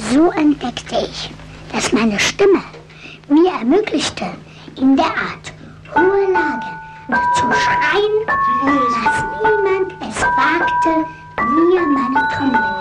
So entdeckte ich, dass meine Stimme mir ermöglichte, in der Art hohe Lage zu schreien, dass niemand es wagte, mir meine Trommel